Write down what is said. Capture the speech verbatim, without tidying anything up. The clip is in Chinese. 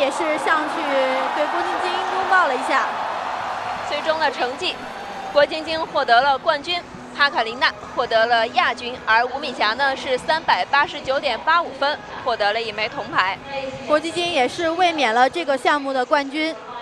也是上去对郭晶晶拥抱了一下。 最终的成绩，郭晶晶获得了冠军，哈卡琳娜获得了亚军，而吴敏霞呢是三百八十九点八五分，获得了一枚铜牌。 郭晶晶也是卫冕了这个项目的冠军。